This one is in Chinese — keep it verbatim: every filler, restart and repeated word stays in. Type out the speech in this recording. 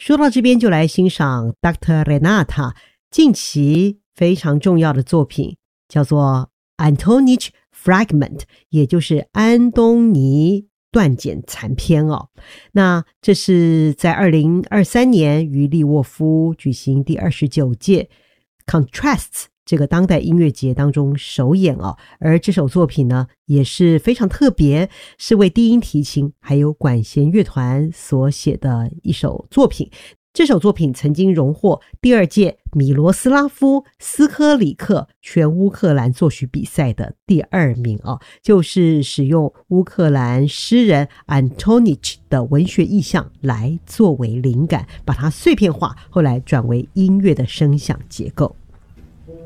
说到这边就来欣赏 Doctor Renata 近期非常重要的作品，叫做 Antonich Fragment， 也就是安东尼断简残篇哦。那这是在二零二三年于利沃夫举行第二十九届 Contrasts 这个当代音乐节当中首演哦。而这首作品呢也是非常特别，是为低音提琴还有管弦乐团所写的一首作品。这首作品曾经荣获第二届米罗斯拉夫斯科里克全乌克兰作曲比赛的第二名哦，就是使用乌克兰诗人 Antonich 的文学意象来作为灵感，把它碎片化，后来转为音乐的声响结构。